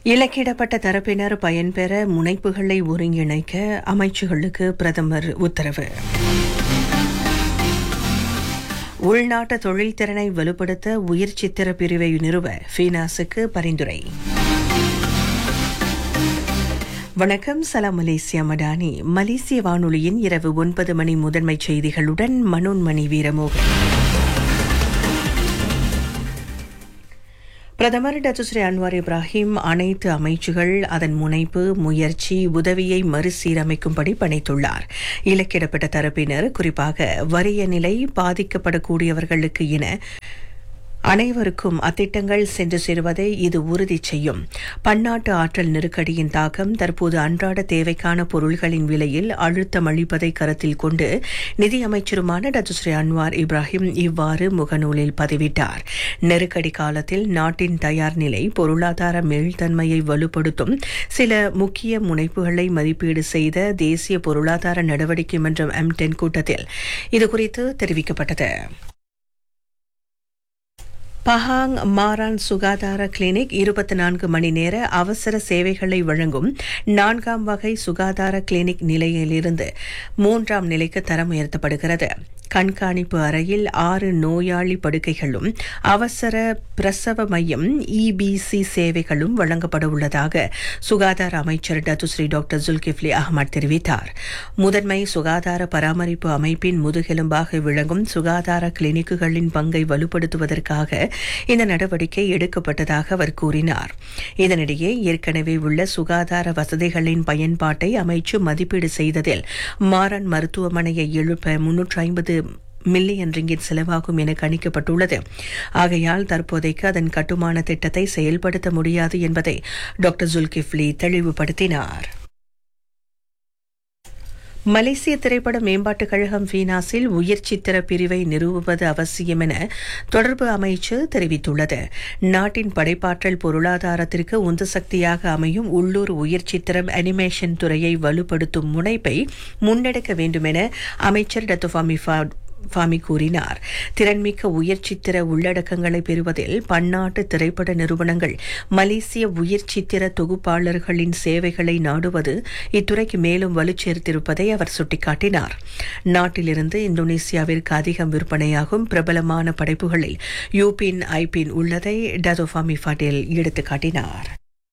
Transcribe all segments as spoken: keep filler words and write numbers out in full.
இலக்கிடப்பட்ட தரப்பினர் பயன்பெற முனைப்புகளை ஒருங்கிணைக்க அமைச்சுகளுக்கு பிரதமர் உத்தரவு. உள்நாட்டு தொழில்திறனை வலுப்படுத்த உயிர் சித்திர பிரிவை நிறுவ ஃபீனாஸுக்கு பரிந்துரை. வணக்கம், சலாம் மலேசியா மடானி. மலேசிய வானொலியின் இரவு ஒன்பது மணி முதன்மை செய்திகளுடன் மனோன்மணி வீரமோகன். பிரதமர் டத்துஸ்ரீ அன்வார் இப்ராஹிம் அனைத்து அமைச்சுகள் அதன் முனைப்பு, முயற்சி, உதவியை மறுசீரமைக்கும்படி பணித்துள்ளார். இலக்கிடப்பட்ட தரப்பினர், குறிப்பாக வறிய நிலை பாதிக்கப்படக்கூடியவர்களுக்கு என அனைவருக்கும் அத்திட்டங்கள் சென்று சேருவதை இது உறுதி செய்யும். பன்னாட்டு ஆற்றல் நெருக்கடியின் தாக்கம் தற்போது அன்றாட தேவைக்கான பொருள்களின் விலையில் அழுத்தம் அளிப்பதை கருத்தில் கொண்டு நிதியமைச்சருமான டத்துஸ்ரீ அன்வார் இப்ராஹிம் இவ்வாறு முகநூலில் பதிவிட்டார். நெருக்கடி காலத்தில் நாட்டின் தயார் நிலை, பொருளாதார மீள்தன்மையை வலுப்படுத்தும் சில முக்கிய முனைப்புகளை மதிப்பீடு செய்த தேசிய பொருளாதார நடவடிக்கை மன்றம் எம் டென் கூட்டத்தில் இதுகுறித்து தெரிவிக்கப்பட்டது. பஹாங் மாரான் சுகாதார கிளினிக் இருபத்தி நான்கு மணி நேர அவசர சேவைகளை வழங்கும் நான்காம் வகை சுகாதார கிளினிக் நிலையிலிருந்து மூன்றாம் நிலைக்கு தரம் உயர்த்தப்படுகிறது. கண்காணிப்பு அறையில் ஆறு நோயாளி படுக்கைகளும் அவசர பிரசவ மையம் இபிசி சேவைகளும் வழங்கப்பட உள்ளதாக சுகாதார அமைச்சர் டத்துஸ்ரீ டாக்டர் ஜுல்கிஃப்லி அஹ்மத் தெரிவித்தார். முதன்மை சுகாதார பராமரிப்பு அமைப்பின் முதுகெலும்பாக விளங்கும் சுகாதார கிளினிக்குகளின் பங்கை வலுப்படுத்துவதற்காக இந்த நடவடிக்கை எடுக்கப்பட்டதாக அவர் கூறினார். இதனிடையே ஏற்கனவே உள்ள சுகாதார வசதிகளின் பயன்பாட்டை அமைச்சு மதிப்பீடு செய்ததில் மாரான் மருத்துவமனையை எழுப்ப முன்னூற்று ஐம்பது மில்லியன் ரிங்கிட் செலவாகும் என கணிக்கப்பட்டுள்ளது. ஆகையால் தற்போதைக்கு அதன் கட்டுமான திட்டத்தை செயல்படுத்த முடியாது என்பதை டாக்டர் ஜுல்கிஃப்லி தெளிவுபடுத்தினார். மலேசிய திரைப்பட மேம்பாட்டுக் கழகம் ஃபீனாஸில் உயிர் சித்திர பிரிவை நிறுவுவது அவசியம் என தொடர்பு அமைச்சு தெரிவித்துள்ளது. நாட்டின் படைப்பாற்றல் பொருளாதாரத்திற்கு உந்து சக்தியாக அமையும் உள்ளூர் உயிர் சித்திரம் அனிமேஷன் துறையை வலுப்படுத்தும் முனைப்பை முன்னெடுக்க வேண்டும் என அமைச்சர் டத்துஃபாமி ஃபாமி கூறினார். திறன்மிக்க உயிர் சித்திர உள்ளடக்கங்களை பெறுவதில் பன்னாட்டு திரைப்பட நிறுவனங்கள் மலேசிய உயிர் சித்திர தொகுப்பாளர்களின் சேவைகளை நாடுவது இத்துறைக்கு மேலும் வலுச்சேர்த்திருப்பதை அவர் சுட்டிக்காட்டினார். நாட்டிலிருந்து இந்தோனேசியாவிற்கு அதிகம் விற்பனையாகும் பிரபலமான படைப்புகளில் யூபின் ஐபின் உள்ளதை டத்துஃபாமி ஃபடேல் எடுத்துக்காட்டினார்.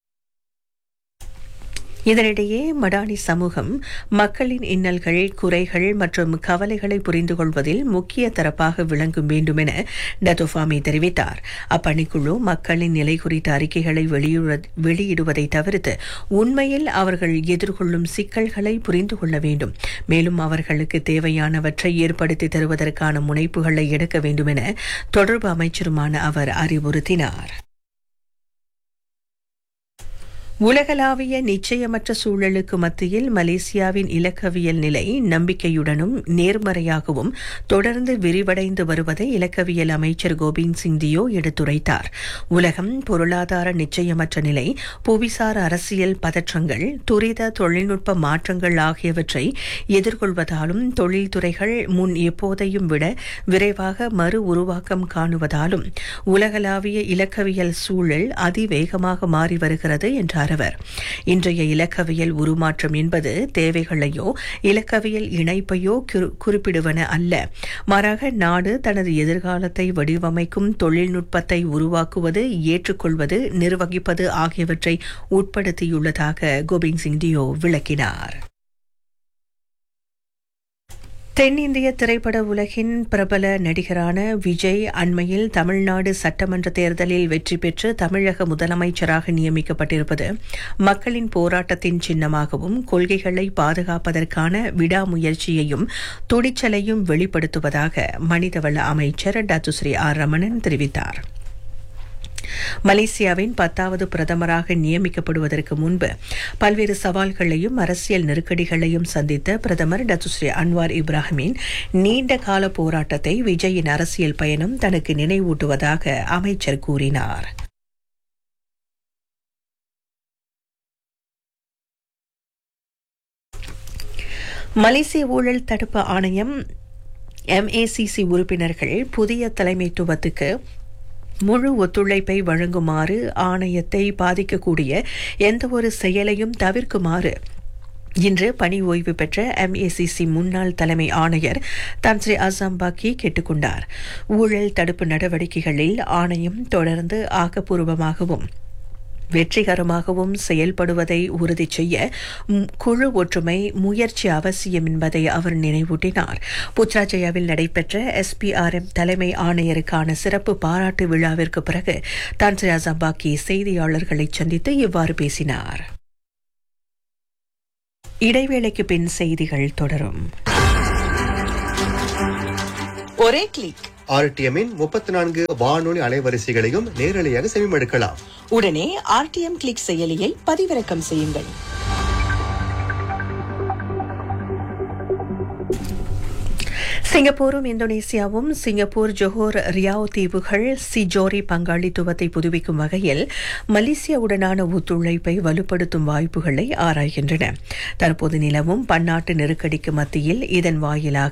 இதனிடையே மடானி சமூகம் மக்களின் இன்னல்கள், குறைகள் மற்றும் கவலைகளை புரிந்து கொள்வதில் முக்கிய தரப்பாக விளங்கும் வேண்டும் என டத்துஃபாமி தெரிவித்தார். அப்பணிக்குழு மக்களின் நிலை குறித்த அறிக்கைகளை வெளியிடுவதை தவிர்த்து உண்மையில் அவர்கள் எதிர்கொள்ளும் சிக்கல்களை புரிந்து கொள்ள வேண்டும். மேலும் அவர்களுக்கு தேவையானவற்றை ஏற்படுத்தி தருவதற்கான முனைப்புகளை எடுக்க வேண்டும் என தொடர்பு அமைச்சருமான அவர் அறிவுறுத்தினார். உலகளாவிய நிச்சயமற்ற சூழலுக்கு மத்தியில் மலேசியாவின் இலக்கவியல் நிலை நம்பிக்கையுடனும் நேர்மறையாகவும் தொடர்ந்து விரிவடைந்து வருவதை இலக்கவியல் அமைச்சர் கோபிந்த் சிங் தியோ எடுத்துரைத்தார். உலகம் பொருளாதார நிச்சயமற்ற நிலை, புவிசார் அரசியல் பதற்றங்கள், துரித தொழில்நுட்ப மாற்றங்கள் ஆகியவற்றை எதிர்கொள்வதாலும் தொழில்துறைகள் முன் எப்போதையும் விட விரைவாக மறு உருவாக்கம் காணுவதாலும் உலகளாவிய இலக்கவியல் சூழல் அதிவேகமாக மாறி வருகிறது என்றார். இன்றைய இலக்கவியல் உருமாற்றம் என்பது தேவைகளையோ இலக்கவியல் இணைப்பையோ குறிப்பிடுவன அல்ல. மாறாக நாடு தனது எதிர்காலத்தை வடிவமைக்கும் தொழில்நுட்பத்தை உருவாக்குவது, ஏற்றுக்கொள்வது, நிர்வகிப்பது ஆகியவற்றை உட்படுத்தியுள்ளதாக கோபிந்த் சிங் தியோ விளக்கினார். தென்னிந்திய திரைப்பட உலகின் பிரபல நடிகரான விஜய் அண்மையில் தமிழ்நாடு சட்டமன்ற தேர்தலில் வெற்றி பெற்று தமிழக முதலமைச்சராக நியமிக்கப்பட்டிருப்பது மக்களின் போராட்டத்தின் சின்னமாகவும் கொள்கைகளை பாதுகாப்பதற்கான விடாமுயற்சியையும் துணிச்சலையும் வெளிப்படுத்துவதாக மனிதவள அமைச்சர் டத்துஸ்ரீ ஆர் ரமணன் தெரிவித்தார். மலேசியாவின் பத்தாவது பிரதமராக நியமிக்கப்படுவதற்கு முன்பு பல்வேறு சவால்களையும் அரசியல் நெருக்கடிகளையும் சந்தித்த பிரதமர் டத்துஸ்ரீ அன்வார் இப்ராஹிமின் நீண்ட கால போராட்டத்தை விஜயின் அரசியல் பயணம் தனக்கு நினைவூட்டுவதாக அமைச்சர் கூறினார். மலேசிய ஊழல் தடுப்பு ஆணையம் எம்ஏசிசி உறுப்பினர்கள் புதிய தலைமைத்துவத்துக்கு முழு ஒத்துழைப்பை வழங்குமாறு ஆணையத்தை பாதிக்கக்கூடிய எந்தவொரு செயலையும் தவிர்க்குமாறு இன்று பணி ஓய்வு பெற்ற எம்ஏசிசி முன்னாள் தலைமை ஆணையர் தன்ஸ்ரீ அசாம்பாக்கி கேட்டுக்கொண்டார். ஊழல் தடுப்பு நடவடிக்கைகளில் ஆணையம் தொடர்ந்து ஆக்கப்பூர்வமாகவும் வெற்றிகரமாகவும் செயல்படுவதை உறுதி செய்ய குழு ஒற்றுமை முயற்சி அவசியம் என்பதை அவர் நினைவூட்டினார். புத்ராஜயாவில் நடைபெற்ற எஸ்பிஆர்எம் தலைமை ஆணையருக்கான சிறப்பு பாராட்டு விழாவிற்கு பிறகு தன்ஸ்ரீ அசாம்பாக்கி செய்தியாளர்களை சந்தித்து இவ்வாறு பேசினார். இடைவேளைக்கு பின் செய்திகள் தொடரும். ஒரே கிளிக் ஆர்டிஎம்மின் முப்பத்தி நான்கு வானொலி அலைவரிசைகளையும் நேரலையாக செவிமடுக்கலாம். உடனே ஆர்டிஎம் கிளிக் செயலியை பதிவிறக்கம் செய்யுங்கள். சிங்கப்பூரும் இந்தோனேசியாவும் சிங்கப்பூர் ஜோஹோர் ரியாவ் தீவுகள் சிஜோரி பங்காளித்துவத்தை புதுப்பிக்கும் வகையில் மலேசியாவுடனான ஒத்துழைப்பை வலுப்படுத்தும் வாய்ப்புகளை ஆராய்கின்றன. தற்போது நிலவும் பன்னாட்டு நெருக்கடிக்கு மத்தியில் இதன் வாயிலாக